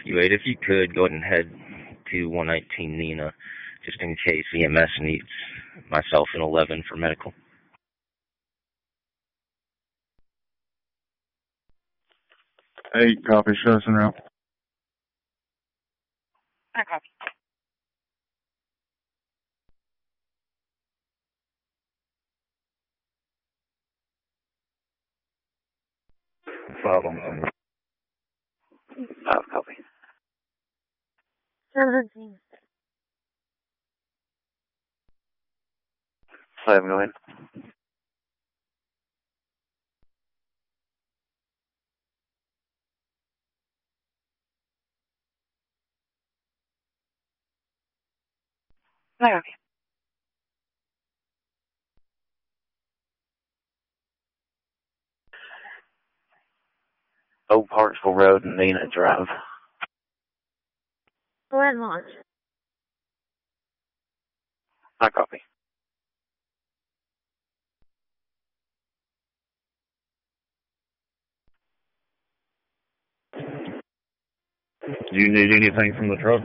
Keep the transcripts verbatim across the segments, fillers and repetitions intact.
evacuate. If you could, go ahead and head to one nineteen Nina, just in case E M S needs myself and eleven for medical. Eight, copy. Show us en route. I copy. Five on the Five, copy. Seventeen. Seven, go ahead. I copy. Old Parksville Road and Nina Drive. Go ahead and launch. I copy. Do you need anything from the truck?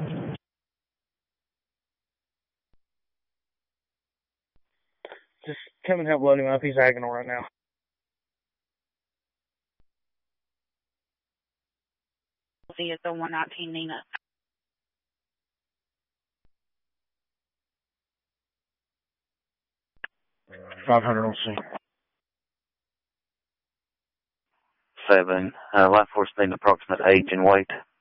Just come and help load him up. He's agonal right now. See it's the one nineteen Nina. five hundred on scene. Seven. Uh, life force being approximate age and weight.